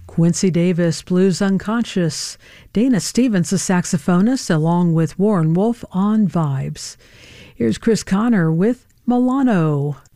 Quincy Davis, Blues Unconscious. Dana Stevens, the saxophonist, along with Warren Wolf on vibes. Here's Chris Connor with Milano.